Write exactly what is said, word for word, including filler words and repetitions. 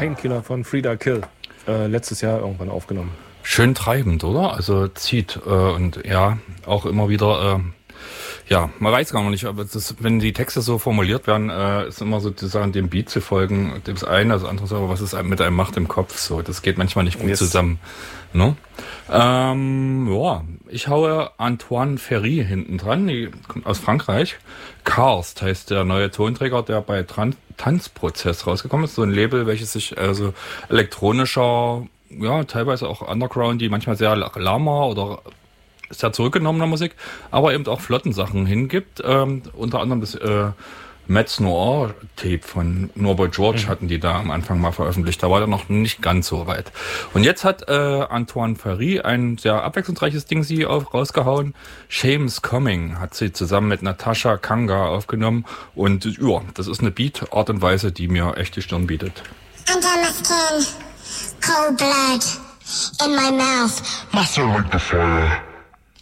Painkiller von Frida Kill. Äh, letztes Jahr irgendwann aufgenommen. Schön treibend, oder? Also zieht äh, und ja, auch immer wieder, äh, ja, man weiß gar nicht, aber das, wenn die Texte so formuliert werden, äh, ist immer so sozusagen dem Beat zu folgen, das eine, das andere, aber was es mit einem macht im Kopf, so, das geht manchmal nicht gut yes. zusammen. Ne? Ähm, ja, ich haue Antoine Ferry hinten dran, die kommt aus Frankreich. Karst heißt der neue Tonträger, der bei Tran- Tanzprozess rausgekommen ist, so ein Label, welches sich also elektronischer, ja, teilweise auch Underground, die manchmal sehr lahmer oder sehr zurückgenommener Musik, aber eben auch flotten Sachen hingibt. Ähm, unter anderem das äh, Metz Noir Tape von Norbert George mhm. hatten die da am Anfang mal veröffentlicht. Da war der noch nicht ganz so weit. Und jetzt hat äh, Antoine Ferry ein sehr abwechslungsreiches Ding sie auf, rausgehauen. Shame's Coming hat sie zusammen mit Natascha Kanga aufgenommen. Und ja, das ist eine Beat-Art und Weise, die mir echt die Stirn bietet. Under my skin, cold blood in my mouth. Master like the fire.